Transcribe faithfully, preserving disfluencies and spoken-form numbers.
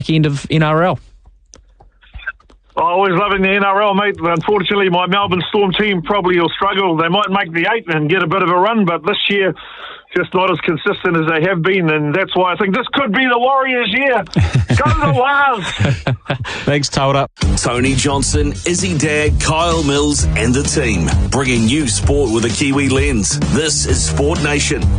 end of N R L? Always loving the N R L, mate. Unfortunately, my Melbourne Storm team probably will struggle. They might make the eight and get a bit of a run, but this year, just not as consistent as they have been, and that's why I think this could be the Warriors' year. Go the Wars! Thanks, Taura. Tony Johnson, Izzy Dagg, Kyle Mills and the team, bringing you sport with a Kiwi lens. This is Sport Nation.